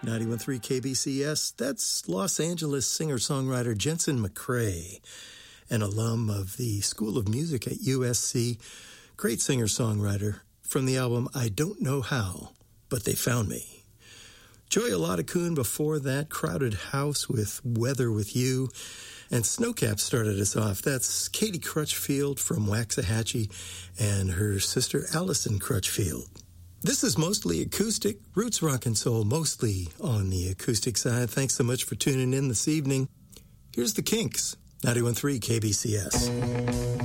91.3 KBCS, that's Los Angeles singer-songwriter Jensen McCrae, an alum of the School of Music at USC. Great singer-songwriter from the album I Don't Know How, But They Found Me. Joy Oladakoon before that, Crowded House with Weather With You, and Snowcap started us off. That's Katie Crutchfield from Waxahachie and her sister Allison Crutchfield. This is mostly acoustic, roots rock and soul, mostly on the acoustic side. Thanks so much for tuning in this evening. Here's the Kinks, 91.3 KBCS.